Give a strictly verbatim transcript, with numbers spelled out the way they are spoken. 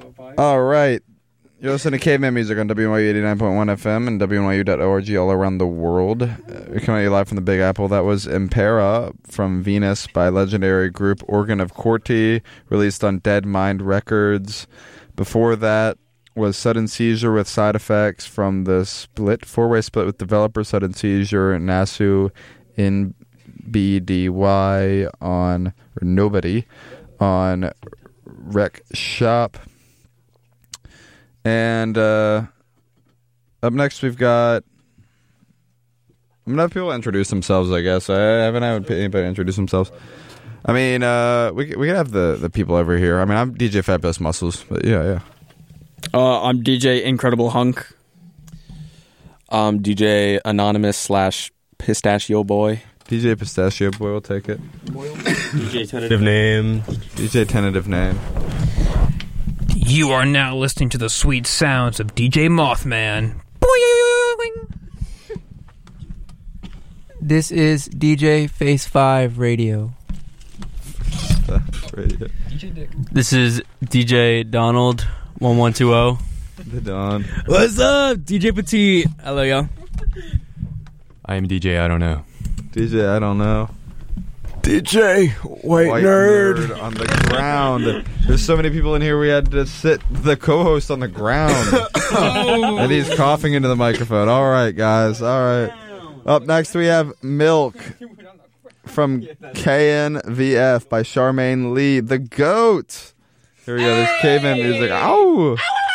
All right. You're listening to Caveman Music on W N Y U eighty-nine point one F M and W N Y U dot org all around the world. Uh, we're coming at you live from the Big Apple. That was Impera from Venus by legendary group Organ of Corti, released on Dead Mind Records. Before that was Sudden Seizure with Side Effects from the split, four-way split with developer Sudden Seizure, Nasu, in B D Y on, or Nobody, on Rec Shop. And uh, up next, we've got. I'm gonna have people introduce themselves. I guess I haven't had anybody introduce themselves. I mean, uh, we we can have the, the people over here. I mean, I'm D J Fabulous Muscles, but yeah, yeah. Uh, I'm D J Incredible Hunk. I'm D J Anonymous slash Pistachio Boy. D J Pistachio Boy, will take it. D J Tentative Name. D J Tentative Name. You are now listening to the sweet sounds of D J Mothman. Boing! This is D J Face five Radio. Radio. This is D J Donald one one two zero. The Don. What's up, D J Petite? Hello, y'all. I am D J I don't know. D J, I don't know. D J White, White nerd. nerd on the ground. There's so many people in here we had to sit the co-host on the ground. Oh. And he's coughing into the microphone. All right, guys. All right. Up next we have Milk from K N V F by Charmaine Lee, the GOAT. Here we go. This caveman music. Ow!